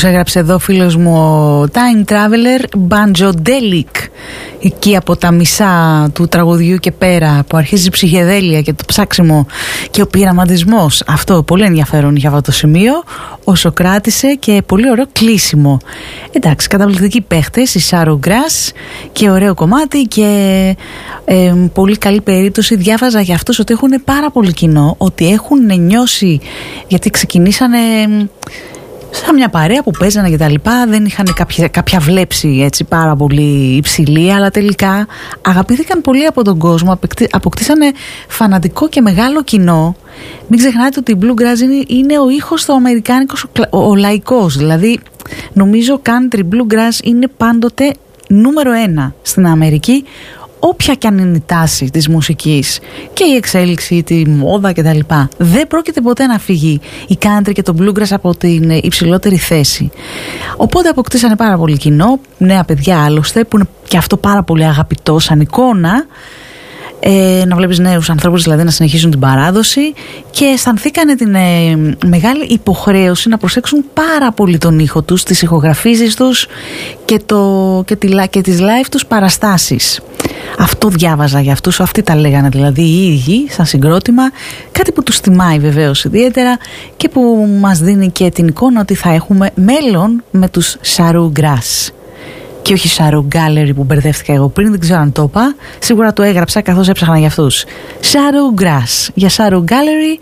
Όπως έγραψε εδώ ο φίλος μου ο Time Traveler, Banjodelic. Εκεί από τα μισά του τραγουδιού και πέρα που αρχίζει η ψυχεδέλεια και το ψάξιμο και ο πειραματισμός. Αυτό πολύ ενδιαφέρον για αυτό το σημείο, όσο κράτησε, και πολύ ωραίο κλείσιμο. Εντάξει, καταπληκτικοί παίχτες, η Shadow Grass, και ωραίο κομμάτι και πολύ καλή περίπτωση. Διάβαζα για αυτούς ότι έχουν πάρα πολύ κοινό, ότι έχουν νιώσει, γιατί ξεκινήσανε σαν μια παρέα που παίζανε και τα λοιπά, δεν είχαν κάποια βλέψη έτσι πάρα πολύ υψηλή, αλλά τελικά αγαπήθηκαν πολύ από τον κόσμο, αποκτήσανε φανατικό και μεγάλο κοινό. Μην ξεχνάτε ότι η Bluegrass είναι ο ήχος το αμερικάνικος, ο λαϊκός, δηλαδή νομίζω country bluegrass είναι πάντοτε νούμερο 1 στην Αμερική, όποια κι αν είναι η τάση της μουσικής και η εξέλιξη, τη μόδα κτλ. Δεν πρόκειται ποτέ να φύγει η country και το bluegrass από την υψηλότερη θέση. Οπότε αποκτήσανε πάρα πολύ κοινό, νέα παιδιά άλλωστε, που είναι και αυτό πάρα πολύ αγαπητό σαν εικόνα. Να βλέπεις νέους ανθρώπους δηλαδή να συνεχίσουν την παράδοση, και αισθανθήκανε την μεγάλη υποχρέωση να προσέξουν πάρα πολύ τον ήχο τους, τις ηχογραφήσεις τους και τις live τους παραστάσεις. Αυτό διάβαζα για αυτούς, αυτοί τα λέγανε δηλαδή οι ίδιοι σαν συγκρότημα, κάτι που τους τιμάει βεβαίως ιδιαίτερα και που μας δίνει και την εικόνα ότι θα έχουμε μέλλον με τους Shadow Grass. Και όχι Shadow Gallery που μπερδεύτηκα εγώ πριν, δεν ξέρω αν το είπα. Σίγουρα το έγραψα καθώς έψαχνα για αυτούς. Shadow Grass. Για Shadow Gallery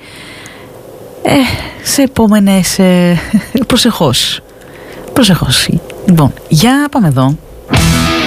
σε επόμενες προσεχώς. Λοιπόν, για πάμε εδώ.